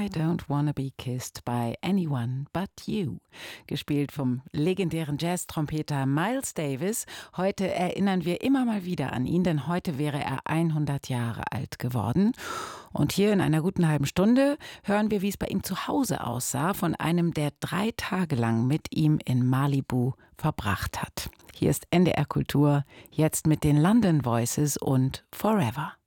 don't wanna be kissed by anyone but you. Gespielt vom legendären Jazz-Trompeter Miles Davis. Heute erinnern wir immer mal wieder an ihn, denn heute wäre er 100 Jahre alt geworden. Und hier in einer guten halben Stunde hören wir, wie es bei ihm zu Hause aussah, von einem, der 3 Tage lang mit ihm in Malibu verbracht hat. Hier ist NDR Kultur, jetzt mit den London Voices und Forever.